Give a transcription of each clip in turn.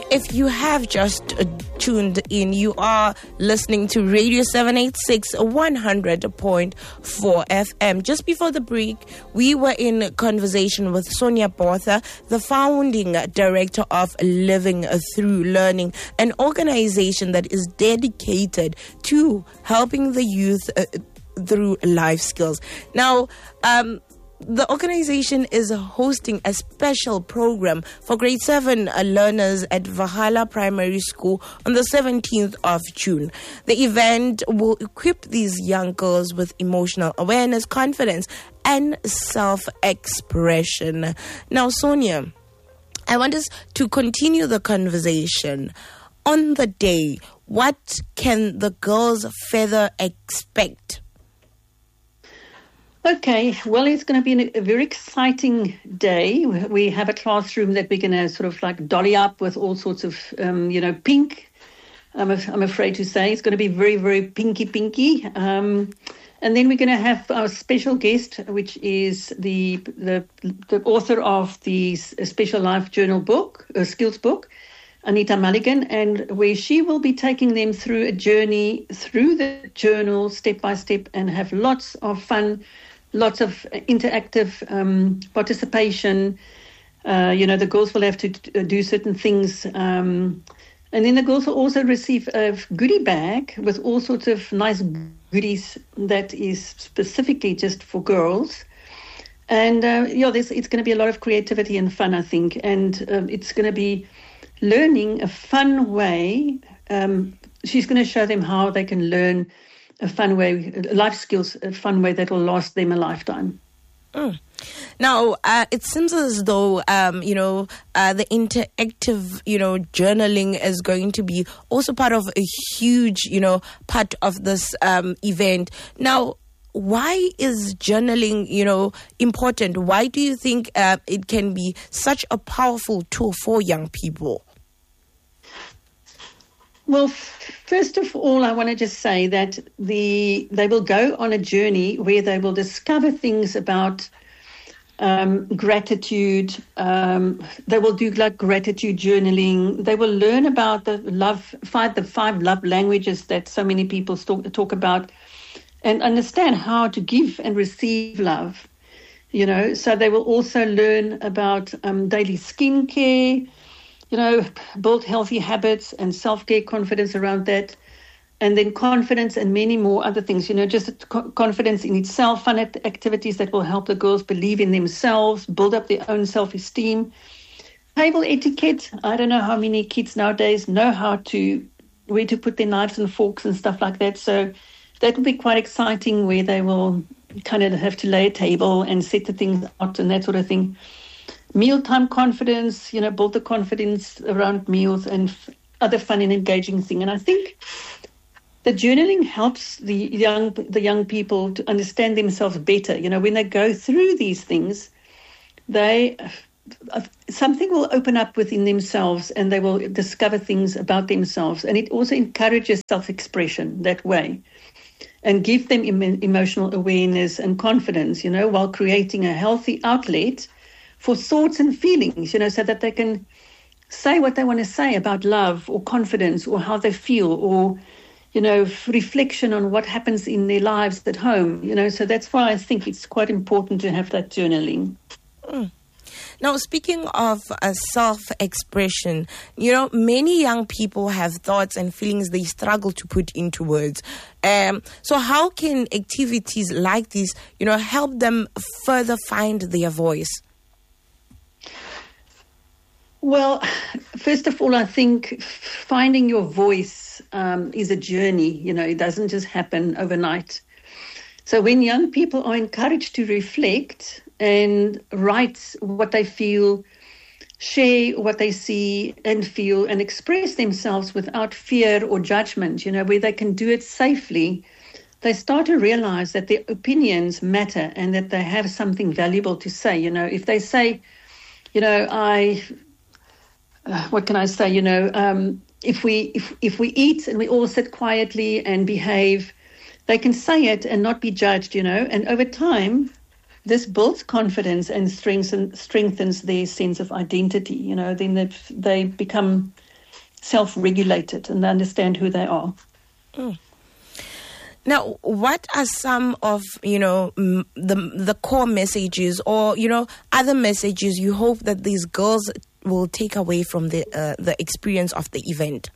If you have just tuned in, you are listening to Radio 786 100.4 FM. Just before the break, we were in conversation with Sonia Botha, the founding director of Living Through Learning, an organization that is dedicated to helping the youth through life skills. Now, the organization is hosting a special program for grade 7 learners at Valhalla Primary School on the 17th of June. The event will equip these young girls with emotional awareness, confidence, and self-expression. Now, Sonia, I want us to continue the conversation. On the day, what can the girls further expect? Okay, well, it's going to be a very exciting day. We have a classroom that we're going to sort of like dolly up with all sorts of, pink. I'm afraid to say it's going to be very, very pinky. And then we're going to have our special guest, which is the author of the Special Life Journal book, skills book, Anita Mulligan, and where she will be taking them through a journey through the journal step by step and have lots of fun. Lots of interactive participation. The girls will have to do certain things. And then the girls will also receive a goodie bag with all sorts of nice goodies that is specifically just for girls. And, it's going to be a lot of creativity and fun, I think. And it's going to be learning a fun way. She's going to show them how they can learn a fun way, life skills, a fun way that will last them a lifetime. Now, it seems as though, the interactive, journaling is going to be also part of a huge, part of this event. Now, why is journaling, important? Why do you think it can be such a powerful tool for young people? Well, first of all, I want to just say that they will go on a journey where they will discover things about gratitude. They will do like gratitude journaling. They will learn about the five love languages that so many people talk about, and understand how to give and receive love. So they will also learn about daily skincare. Build healthy habits and self-care, confidence around that, and then confidence and many more other things, just confidence in itself, fun activities that will help the girls believe in themselves, build up their own self-esteem. Table etiquette. I don't know how many kids nowadays know where to put their knives and forks and stuff like that. So that will be quite exciting, where they will kind of have to lay a table and set the things out and that sort of thing. Mealtime confidence, build the confidence around meals and other fun and engaging thing. And I think the journaling helps the young people to understand themselves better. When they go through these things, something will open up within themselves and they will discover things about themselves. And it also encourages self-expression that way and give them emotional awareness and confidence, while creating a healthy outlet for thoughts and feelings, so that they can say what they want to say about love or confidence or how they feel, or, reflection on what happens in their lives at home, So that's why I think it's quite important to have that journaling. Now, speaking of self-expression, many young people have thoughts and feelings they struggle to put into words. So how can activities like this, help them further find their voice? Well, first of all, I think finding your voice is a journey. It doesn't just happen overnight. So when young people are encouraged to reflect and write what they feel, share what they see and feel, and express themselves without fear or judgment, where they can do it safely, they start to realize that their opinions matter and that they have something valuable to say. If they say, what can I say? If we eat and we all sit quietly and behave, they can say it and not be judged. And over time, this builds confidence and strengthens their sense of identity. Then they become self-regulated and they understand who they are. Now, what are some of, the core messages or, other messages you hope that these girls will take away from the experience of the event?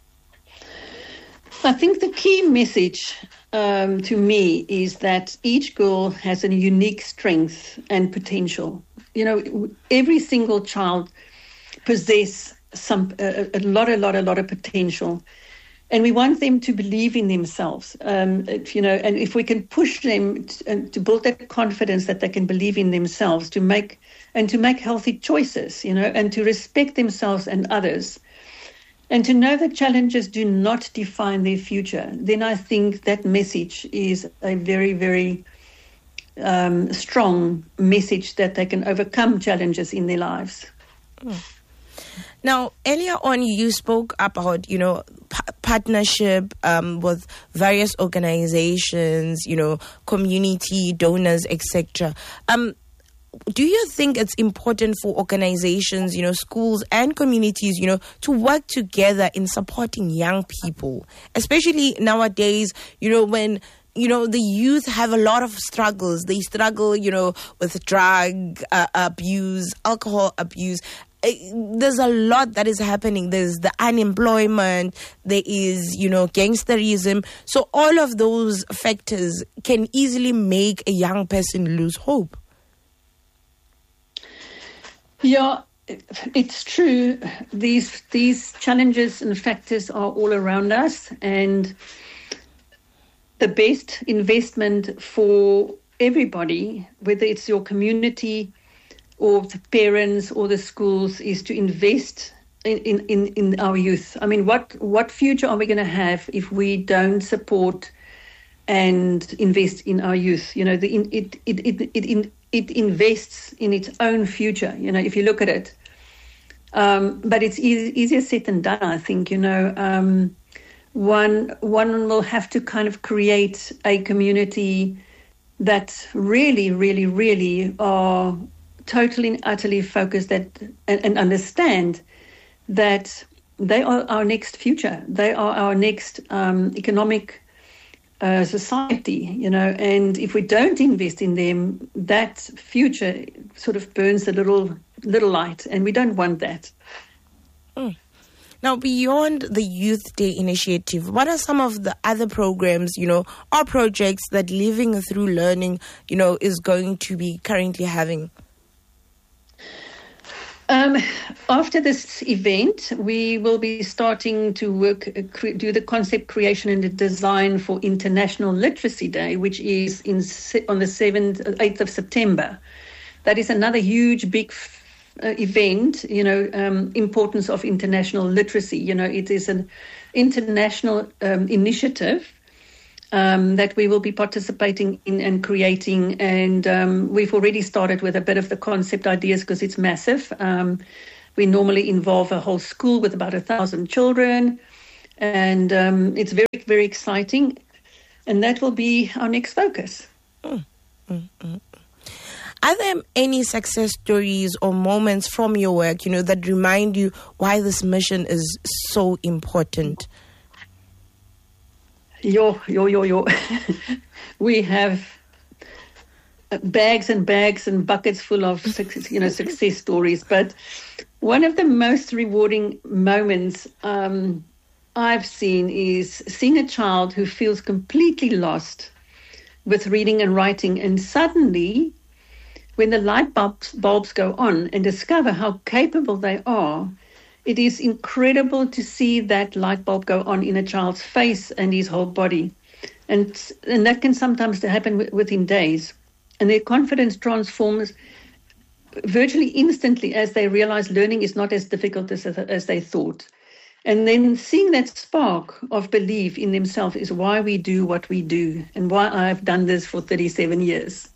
I think the key message to me is that each girl has a unique strength and potential. Every single child possesses a lot of potential. And we want them to believe in themselves, and if we can push them to build that confidence that they can believe in themselves, to make healthy choices, and to respect themselves and others, and to know that challenges do not define their future, then I think that message is a very, very strong message that they can overcome challenges in their lives. Now, earlier on, you spoke about, partnership with various organizations, community donors, etc. Do you think it's important for organizations, schools and communities, to work together in supporting young people, especially nowadays, when the youth have a lot of struggles. They struggle, with drug abuse, alcohol abuse. There's a lot that is happening. There's the unemployment, there is, gangsterism. So all of those factors can easily make a young person lose hope. Yeah, it's true. These challenges and factors are all around us, and the best investment for everybody, whether it's your community or the parents or the schools, is to invest in our youth. I mean, what future are we going to have if we don't support and invest in our youth? It invests in its own future, if you look at it. But it's easier said than done, I think. One will have to kind of create a community that really, really, really are totally and utterly focused and understand that they are our next future. They are our next economic society, and if we don't invest in them, that future sort of burns a little light, and we don't want that. Now, beyond the Youth Day initiative, what are some of the other programs, or projects that Living Through Learning, is going to be currently having? After this event, we will be starting to do the concept creation and the design for International Literacy Day, which is on the 8th of September. That is another huge, big event, importance of international literacy. It is an international initiative that we will be participating in and creating. And we've already started with a bit of the concept ideas because it's massive. We normally involve a whole school with about 1,000 children. And it's very, very exciting. And that will be our next focus. Are there any success stories or moments from your work, that remind you why this mission is so important? Yo. We have bags and bags and buckets full of success stories. But one of the most rewarding moments I've seen is seeing a child who feels completely lost with reading and writing, and suddenly, when the light bulbs go on and discover how capable they are, it is incredible to see that light bulb go on in a child's face and his whole body. And that can sometimes happen within days. And their confidence transforms virtually instantly as they realize learning is not as difficult as they thought. And then seeing that spark of belief in themselves is why we do what we do and why I've done this for 37 years.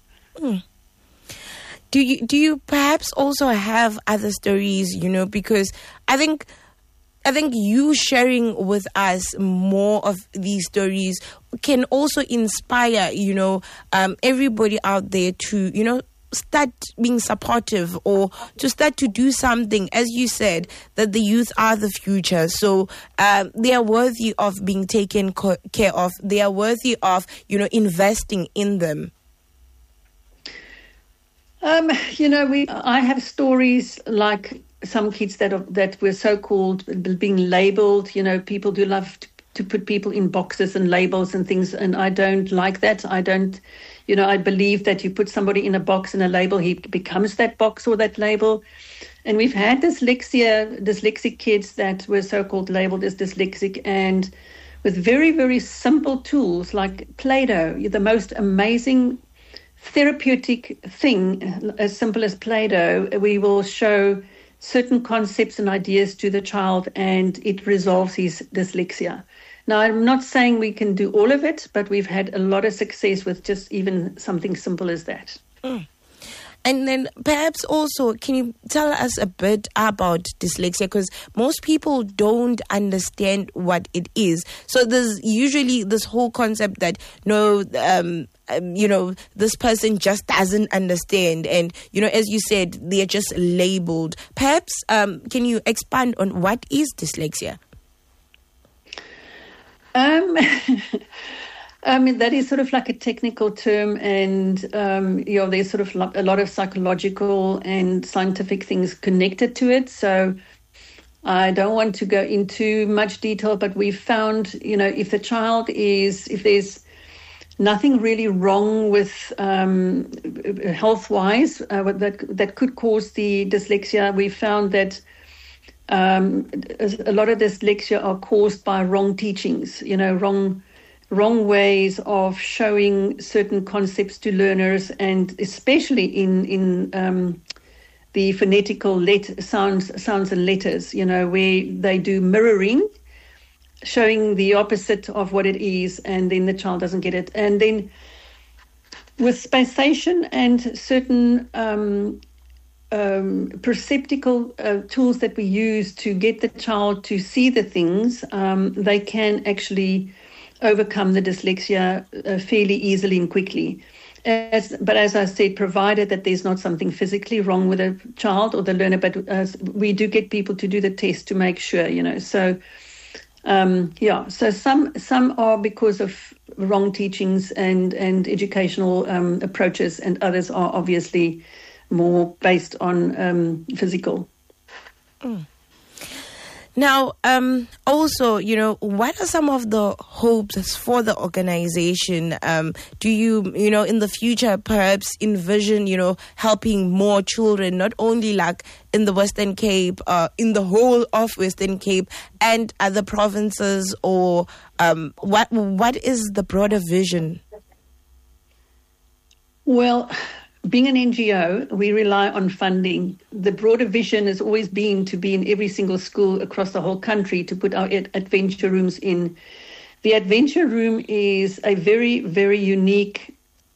Do you perhaps also have other stories, because I think you sharing with us more of these stories can also inspire, everybody out there to, start being supportive or to start to do something. As you said, that the youth are the future. So they are worthy of being taken care of. They are worthy of, investing in them. I have stories like some kids that were so-called being labeled. People do love to put people in boxes and labels and things, and I don't like that. I don't, I believe that you put somebody in a box and a label, he becomes that box or that label. And we've had dyslexic kids that were so-called labeled as dyslexic, and with very, very simple tools like Play-Doh, the most amazing therapeutic thing, as simple as Play-Doh, we will show certain concepts and ideas to the child and it resolves his dyslexia. Now, I'm not saying we can do all of it, but we've had a lot of success with just even something simple as that. Mm. And then perhaps also, can you tell us a bit about dyslexia? Because most people don't understand what it is. So there's usually this whole concept that, this person just doesn't understand. And, as you said, they're just labeled. Perhaps, can you expand on what is dyslexia? That is sort of like a technical term, and there's sort of a lot of psychological and scientific things connected to it. So I don't want to go into much detail, but we've found, if there's nothing really wrong with health-wise that could cause the dyslexia, we found that a lot of dyslexia are caused by wrong teachings, wrong ways of showing certain concepts to learners, and especially in the phonetical sounds and letters, where they do mirroring, showing the opposite of what it is, and then the child doesn't get it. And then with spatiation and certain perceptical tools that we use to get the child to see the things, they can actually overcome the dyslexia fairly easily and quickly. But as I said, provided that there's not something physically wrong with a child or the learner, but we do get people to do the test to make sure, So, so some are because of wrong teachings and educational approaches, and others are obviously more based on physical. Mm. Now, also, what are some of the hopes for the organization? Do you, in the future, perhaps envision, helping more children, not only like in the Western Cape, in the whole of Western Cape and other provinces, or what is the broader vision? Well, being an NGO, we rely on funding. The broader vision has always been to be in every single school across the whole country, to put our adventure rooms in. The adventure room is a very, very unique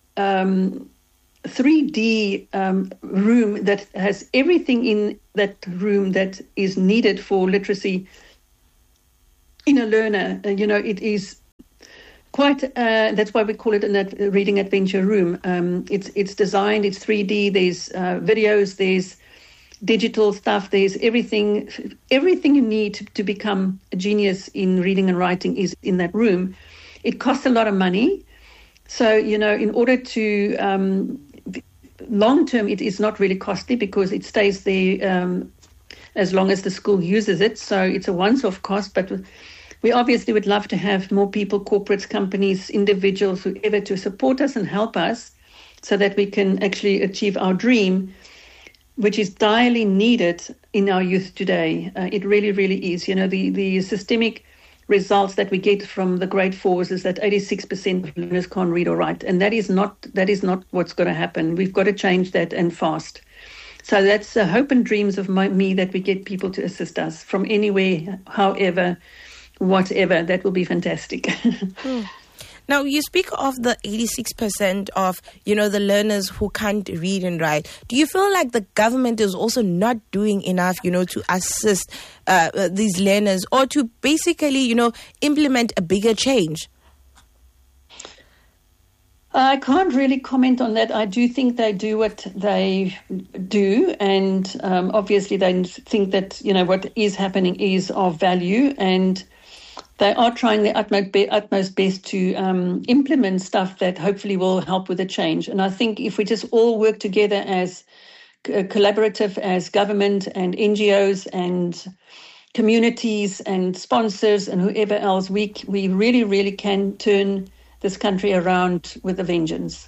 3D room that has everything in that room that is needed for literacy in a learner. It is quite, that's why we call it a reading adventure room. It's designed, it's 3D, there's videos, there's digital stuff, there's everything you need to become a genius in reading and writing is in that room. It costs a lot of money. So, in order to, long term, it is not really costly because it stays there as long as the school uses it. So it's a once-off cost, but we obviously would love to have more people, corporates, companies, individuals, whoever, to support us and help us so that we can actually achieve our dream, which is direly needed in our youth today. It really, really is. The systemic results that we get from the grade 4s is that 86% of learners can't read or write, and that is not what's going to happen. We've got to change that, and fast. So that's the hope and dreams of me, that we get people to assist us from anywhere, however, whatever. That will be fantastic. Now, you speak of the 86% of, the learners who can't read and write. Do you feel like the government is also not doing enough, to assist these learners, or to basically, implement a bigger change? I can't really comment on that. I do think they do what they do, and obviously they think that, what is happening is of value, and they are trying their utmost best to implement stuff that hopefully will help with the change. And I think if we just all work together as collaborative, as government and NGOs and communities and sponsors and whoever else, we really, really can turn this country around with a vengeance.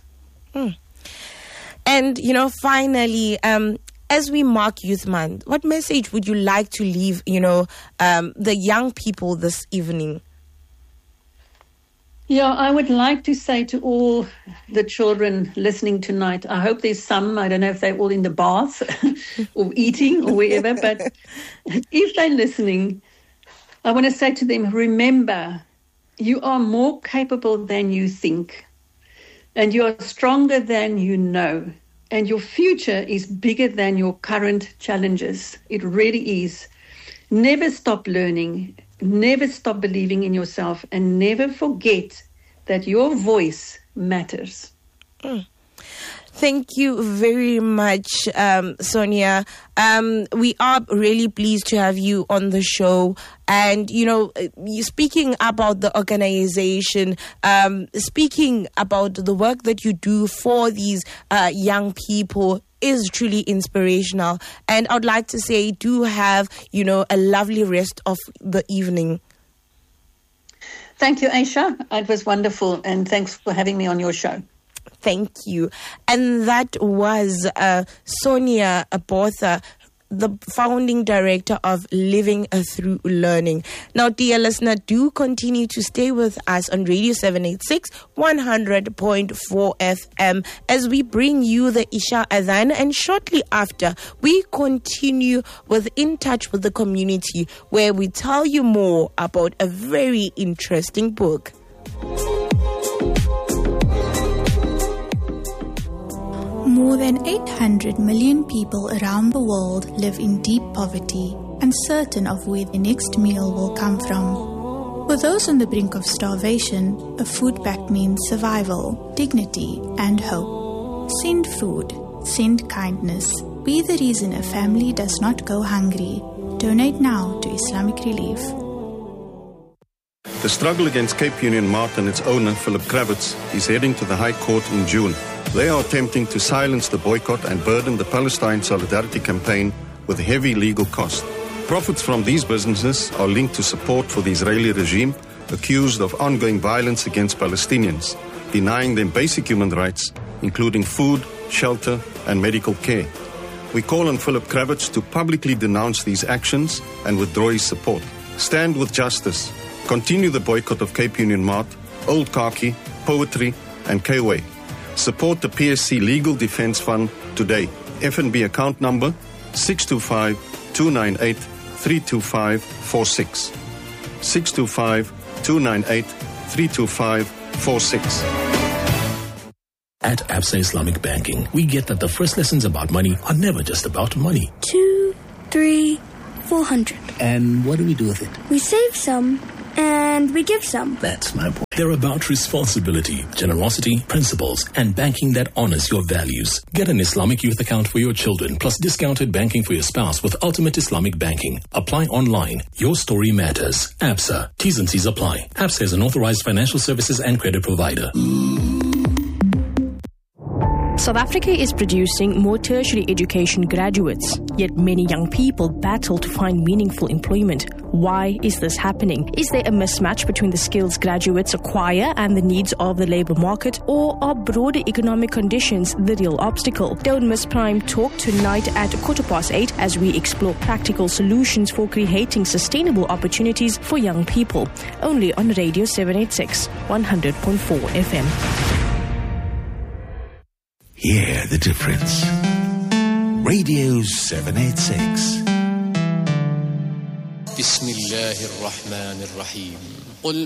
And, finally, as we mark Youth Month, what message would you like to leave, the young people this evening? Yeah, I would like to say to all the children listening tonight, I hope there's some, I don't know if they're all in the bath or eating or wherever, but if they're listening, I want to say to them, remember, you are more capable than you think, and you are stronger than you know, and your future is bigger than your current challenges. It really is. Never stop learning, never stop believing in yourself, and never forget that your voice matters. Thank you very much, Sonia. We are really pleased to have you on the show. And, you speaking about the organization, speaking about the work that you do for these young people is truly inspirational. And I'd like to say, do have, a lovely rest of the evening. Thank you, Aisha. It was wonderful. And thanks for having me on your show. Thank you. And that was Sonia Botha, the founding director of Living Through Learning. Now, dear listener, do continue to stay with us on Radio 786 100.4 FM as we bring you the Isha Adhan, and shortly after, we continue with In Touch with the Community, where we tell you more about a very interesting book. More than 800 million people around the world live in deep poverty, uncertain of where their next meal will come from. For those on the brink of starvation, a food pact means survival, dignity, and hope. Send food, send kindness. Be the reason a family does not go hungry. Donate now to Islamic Relief. The struggle against Cape Union Mart and its owner, Philip Kravitz, is heading to the High Court in June. They are attempting to silence the boycott and burden the Palestine Solidarity Campaign with heavy legal costs. Profits from these businesses are linked to support for the Israeli regime, accused of ongoing violence against Palestinians, denying them basic human rights, including food, shelter, and medical care. We call on Philip Kravitz to publicly denounce these actions and withdraw his support. Stand with justice. Continue the boycott of Cape Union Mart, Old Khaki, Poetry, and K-Way. Support the PSC Legal Defense Fund today. FNB account number 625-298-32546. 625-298-32546. At Absa Islamic Banking, we get that the first lessons about money are never just about money. 2, 3, 400. And what do we do with it? We save some. And we give some. That's my point. They're about responsibility, generosity, principles, and banking that honors your values. Get an Islamic youth account for your children, plus discounted banking for your spouse with Ultimate Islamic Banking. Apply online. Your story matters. Absa. T's and C's apply. Absa is an authorized financial services and credit provider. South Africa is producing more tertiary education graduates, yet many young people battle to find meaningful employment. Why is this happening? Is there a mismatch between the skills graduates acquire and the needs of the labor market, or are broader economic conditions the real obstacle? Don't miss Prime Talk tonight at 8:15 as we explore practical solutions for creating sustainable opportunities for young people. Only on Radio 786, 100.4 FM. Hear the difference. Radio 786. Bismillahir Rahmanir Rahim.